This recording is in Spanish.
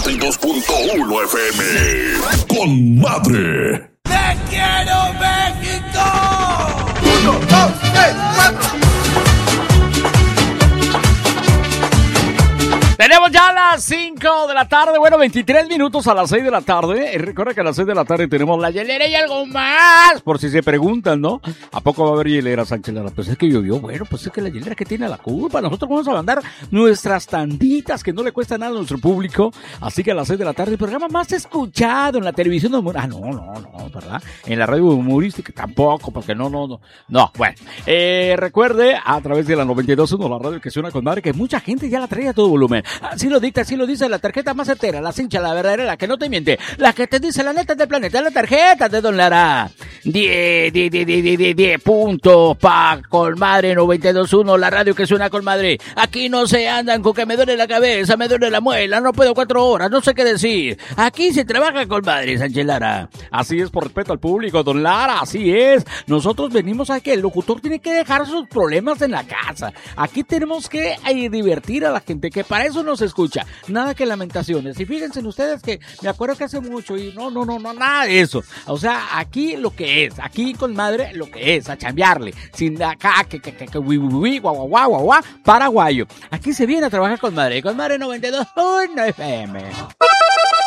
92.1 FM. Con madre. ¡Te quiero, México! 1, 2, 3, 4. Tenemos ya las 5 de la tarde, bueno, 23 minutos a las 6 de la tarde. Recuerda que a las 6 de la tarde tenemos la hielera y algo más, por si se preguntan, ¿no? ¿A poco va a haber hielera, Sánchez Lara? Pues es que llovió, bueno, pues es que la hielera que tiene la culpa. Nosotros vamos a mandar nuestras tanditas que no le cuesta nada a nuestro público. Así que a las 6 de la tarde, el programa más escuchado en la televisión. No, ¿verdad? En la radio humorística tampoco, porque no. Bueno, recuerde, a través de la 92.1, la radio que suena con madre, que mucha gente ya la trae a todo volumen. Así lo dicta, así lo dice la tarjeta más certera, la cincha, la verdadera, la que no te miente, la que te dice la neta del planeta, la tarjeta de Don Lara. 10 puntos pa' Colmadre 92.1, la radio que suena con madre. Aquí no se andan con que me duele la cabeza, me duele la muela, no puedo 4 horas, no sé qué decir. Aquí se trabaja con madre, Sánchez Lara. Así es, por respeto al público, Don Lara, así es. Nosotros venimos a que el locutor tiene que dejar sus problemas en la casa. Aquí tenemos que divertir a la gente, que para eso nos escucha. Nada que lamentaciones. Y fíjense ustedes que me acuerdo que hace mucho y no, nada de eso. O sea, aquí lo que es, aquí con madre lo que es, a chambearle. Sin acá, guau, paraguayo. Aquí se viene a trabajar con madre 92.1 FM.